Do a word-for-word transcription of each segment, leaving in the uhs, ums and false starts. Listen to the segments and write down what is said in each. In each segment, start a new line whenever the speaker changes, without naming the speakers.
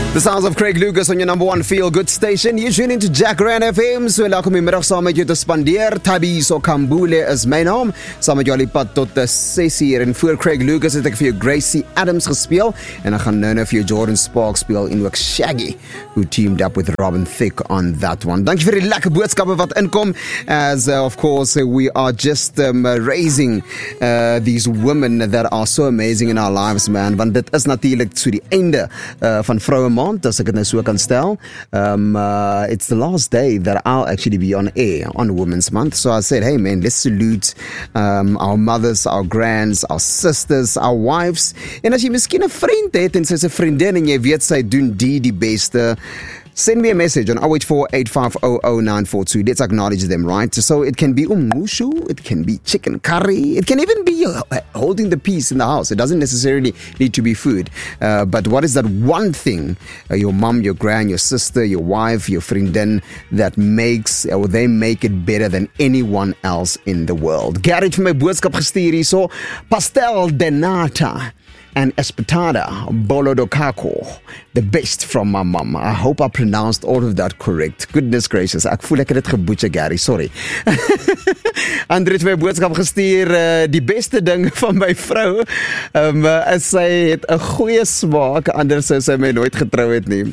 The sounds of Craig Lucas on your number one feel-good station. You tune into Jack Ryan F M. So welkom in middag saam met jou te spandeer. Tabiso Kambule is my naam. Saam met jou al die pad tot de ses uur. En voor Craig Lucas het ek vir jou Gracie Adams gespeel. En ek gaan nou nou vir jou Jordan Sparks speel en ook Shaggy, who teamed up with Robin Thicke on that one. Dankie vir die lekker boodskappe wat inkom. As uh, of course uh, we are just um, uh, raising uh, these women that are so amazing in our lives, man. Want dit is natuurlijk so die einde uh, van vrouwen maand, as ek het nou so kan stel. Um, uh, it's the last day that I'll actually be on air on Women's Month. So I said, hey man, let's salute um, our mothers, our grands, our sisters, our wives. En as jy miskien 'n vriend het en sy's 'n vriendin en jy weet sy doen die die beste, send me a message on zero eight four, eight five zero, zero nine four two. Let's acknowledge them, right? So it can be ummushu, it can be chicken curry, it can even be uh, holding the peace in the house. It doesn't necessarily need to be food. Uh, but what is that one thing, uh, your mom, your grand, your sister, your wife, your vriendin, that makes, or they make it better than anyone else in the world? Gary het vir my boodskap gestuur hierso. Pastel de nata and espetada bolo do caco, the best from my mom. I hope I pronounced all of that correct. Goodness gracious, ek voel ek het dit geboetje, Gary, sorry. Andre het my boodskap gestuur, uh, die beste ding van my vrou um, uh, is sy het 'n goeie smaak, anders sou sy my nooit getrou het nie.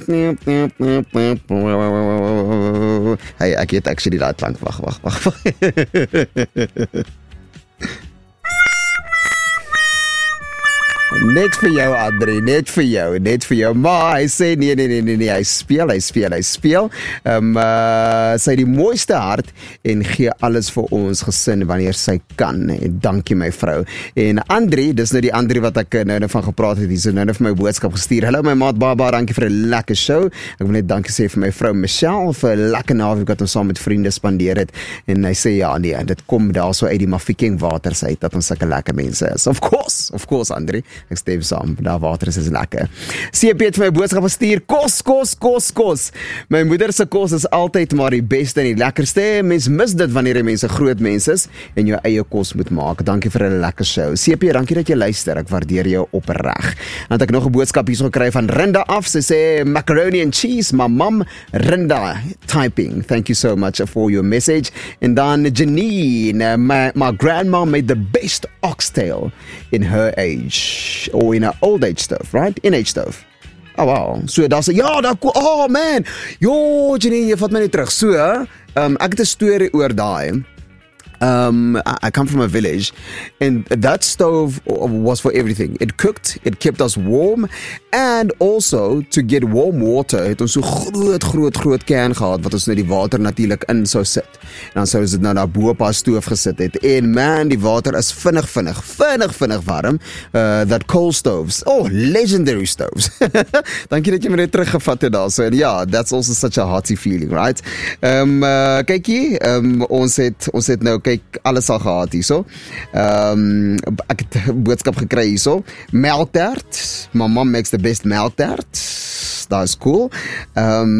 Hey, ek het actually daai klank, wag, wag, wag. Net vir jou, Andre, net vir jou, net vir jou. Maar hy sê, nee, nee, nee, nee, nee, hy speel, hy speel, hy speel. Um, uh, sy het die mooiste hart en gee alles vir ons gesin wanneer sy kan. En dankie my vrou. En Andre, dis nou die Andre wat ek nou nou van gepraat het, die so nou nou vir my boodskap gestuur. Hallo my maat Baba, dankie vir 'n lekker show. Ek wil net dankie sê vir my vrou Michelle vir 'n lekker naweek wat ons saam met vriende spandeer het. En hy sê, ja nee, dit kom daar so uit die Mafikeng waters uit, dat ons sulke lekker mense is. Of course, of course Andre. Ek stem saam, daar water is, is lekker. C P het vir my boodskap gestuur, kos, kos, kos, kos. My moeder se kos is altyd maar die beste en die lekkerste. Mens mis dit wanneer jy mense groot mense is en jou eie kos moet maak. Dankie vir 'n lekker show. C P, dankie dat jy luister, ek waardeer jou opreg. Dan het ek nog 'n boodskap hierso gekry van Rinda af. Sy sê, macaroni and cheese, my mom, Rinda, typing. Thank you so much for your message. En dan Janine, my, my grandma made the best oxtail in her age. Or in an old age stove, right? In age stove. Oh wow. So daar sê, ja, daar, oh man. Jo, Janine, jy vat my net terug. So, um, ek het 'n storie oor daai. Um, I, I come from a village, and that stove was for everything. It cooked, it kept us warm, and also to get warm water, het ons so groot, groot, groot kern gehad, wat ons nou die water natuurlijk in sou sit. En dan sou ons dit nou na bo op haar stoof gesit het. En man, die water is vinnig, vinnig, vinnig, vinnig warm. Uh, that coal stoves, oh, legendary stoves. Dankie dat jy my net teruggevat het daar. So, and yeah, that's also such a hearty feeling, right? Um, uh, kyk hier, um, ons het, ons het nou kyk, alles al gehad hierso. Um, ek het boodskap gekry hierso. Melktert. My mom makes the best melktert. That's cool. Um,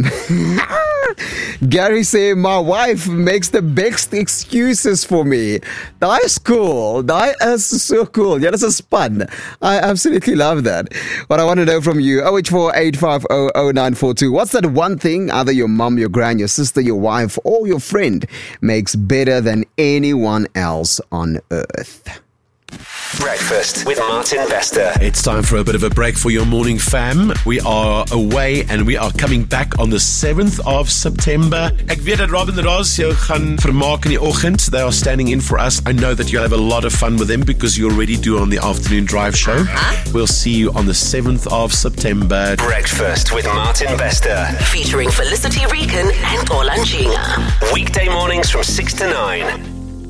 Gary say, my wife makes the best excuses for me. That is cool. That is so cool. Yeah, that's a span. I absolutely love that. What I want to know from you, zero eight four, eight five zero, zero nine four two. What's that one thing either your mom, your grand, your sister, your wife, or your friend makes better than anyone else on earth?
Breakfast with Martin Bester.
It's time for a bit of a break for your morning fam. We are away and we are coming back on the seventh of September. Ek weet dat Robin Ross jou gaan vermaak in die oggend. They are standing in for us. I know that you'll have a lot of fun with them because you already do on the afternoon drive show. Uh-huh. We'll see you on the seventh of September.
Breakfast with Martin Bester.
Featuring Felicity Regan and Olanjinga.
Weekday mornings from six to nine.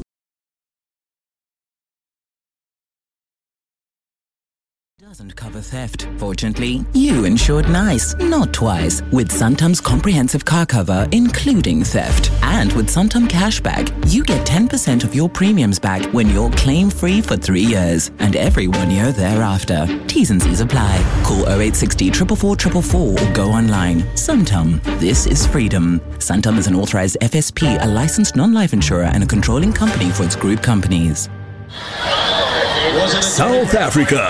Doesn't cover theft. Fortunately, you insured nice, not twice, with Santam's comprehensive car cover, including theft. And with Santam Cashback, you get ten percent of your premiums back when you're claim-free for three years, and every one year thereafter. T's and C's apply. Call oh eight six oh, four four four four four or go online. Santam, this is freedom. Santam is an authorized F S P, a licensed non-life insurer, and a controlling company for its group companies.
South Africa.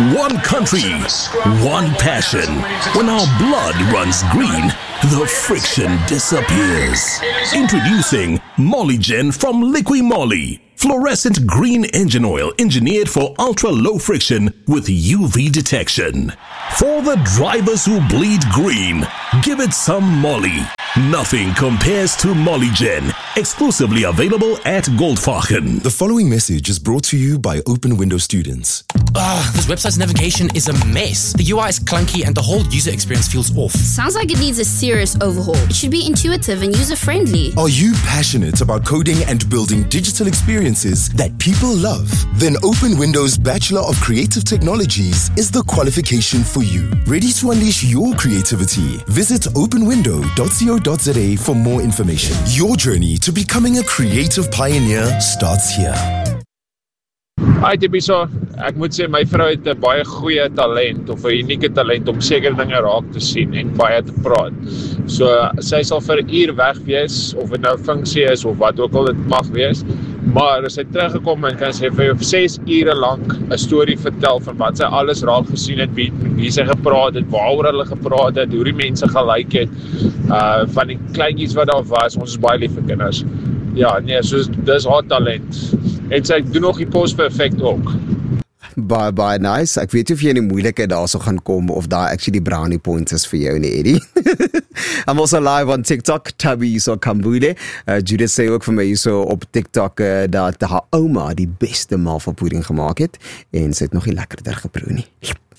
One country, one passion. When our blood runs green, the friction disappears. Introducing Mollygen from Liqui Moly. Fluorescent green engine oil engineered for ultra-low friction with U V detection. For the drivers who bleed green, give it some Molly. Nothing compares to Mollygen. Exclusively available at Goldfachen.
The following message is brought to you by Open Window students.
Ah, this website's navigation is a mess. The U I is clunky and the whole user experience feels off.
Sounds like it needs a serious overhaul. It should be intuitive and user-friendly.
Are you passionate about coding and building digital experiences that people love? Then Open Windows Bachelor of Creative Technologies is the qualification for you. Ready to unleash your creativity? Visit open window dot co dot za for more information. Your journey to becoming a creative pioneer starts here.
Hi Tibiso, ek moet sê my vrou het 'n baie goeie talent of 'n unieke talent om sekere dinge raak te sien en baie te praat. So sy sal vir 'n uur weg wees of dit nou funksie is of wat ook al dit mag wees, maar as sy teruggekom en kan sy vir jou ses ure lank 'n storie vertel van wat sy alles raak gesien het, wie, wie sy gepraat het, waaroor hulle gepraat het, hoe die mense gelyk het, uh van die kleintjies wat daar was. Ons is baie lief vir kinders. Ja, nee, so dis haar talent. En sy doen nog die pos perfect ook.
Baie, baie nice. Ek weet nie of jy in die moeilikheid daar so gaan kom of daar actually die brownie points is vir jou nie, Eddie. I'm also live on TikTok, Tabi so Kambule. Uh, Judith sê ook vir my so op TikTok uh, dat haar ouma die beste malvapudding gemaak het en sy het nog nie lekkerder geproe nie.